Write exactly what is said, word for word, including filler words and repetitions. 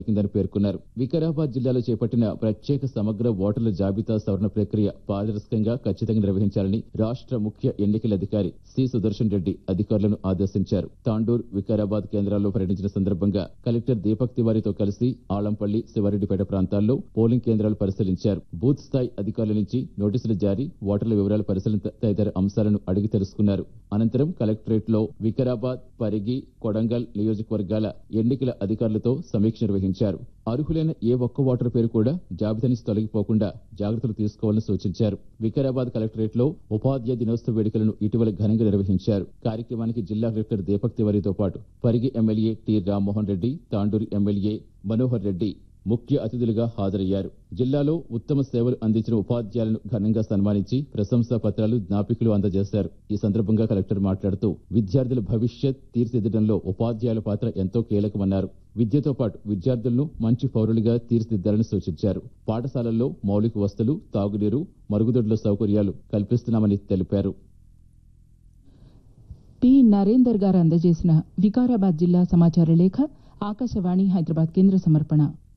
కిందని పేర్కొన్నారు. వికారాబాద్ జిల్లాలో చేపట్టిన ప్రత్యేక సమగ్ర ఓటర్ల జాబితా సవరణ ప్రక్రియ పారదర్శకంగా ఖచ్చితంగా నిర్వహించాలని రాష్ట్ర ముఖ్య ఎన్నికల అధికారి సి సుదర్శన్ రెడ్డి అధికారులను ఆదేశించారు. తాండూర్, వికారాబాద్ కేంద్రాల్లో పర్యటించిన సందర్భంగా కలెక్టర్ దీపక్ తివారీతో కలిసి ఆలంపల్లి, శివారెడ్డిపేట ప్రాంతాల్లో పోలింగ్ కేంద్రాలు పరిశీలించారు. బూత్ స్థాయి అధికారుల నుంచి నోటీసులు జారీ, ఓటర్ల వివరాల పరిశీలన తదితర అంశాలను అడిగి తెలుసుకున్నారు. అనంతరం కలెక్టరేట్ లో వికారాబాద్, పరిగి, కొడంగల్ నియోజకవర్గాల ఎన్నికల అధికారులతో సమీక్ష నిర్వహించారు. అర్హులైన ఏ ఒక్క ఓటర్ పేరు కూడా జాబితా నుంచి తొలగిపోకుండా జాగ్రత్తలు తీసుకోవాలని సూచించారు. వికారాబాద్ కలెక్టరేట్ లో ఉపాధ్యాయ దినోత్సవ వేడుకలను ఇటీవల ఘనంగా నిర్వహించారు. కార్యక్రమానికి జిల్లా కలెక్టర్ దీపక్ తివారీతో పాటు Parigi MLA T Rammohan Reddy, Tandur MLA Manohar Reddy ముఖ్య అతిథులుగా హాజరయ్యారు. జిల్లాలో ఉత్తమ సేవలు అందించిన ఉపాధ్యాయులను ఘనంగా సన్మానించి ప్రశంసా పత్రాలు, జ్ఞాపికలు అందజేశారు. ఈ సందర్భంగా కలెక్టర్ మాట్లాడుతూ విద్యార్థుల భవిష్యత్ తీర్చిదిద్దడంలో ఉపాధ్యాయుల పాత్ర ఎంతో కీలకమన్నారు. విద్యతో పాటు విద్యార్థులను మంచి పౌరులుగా తీర్చిదిద్దాలని సూచించారు. పాఠశాలల్లో మౌలిక వసతులు, తాగునీరు, మరుగుదొడ్ల సౌకర్యాలు కల్పిస్తున్నామని తెలిపారు. పి నరేందర్ గారు అందజేసిన వికారాబాద్ జిల్లా సమాచార లేఖ ఆకాశవాణి హైదరాబాద్ కేంద్ర సమర్పణ.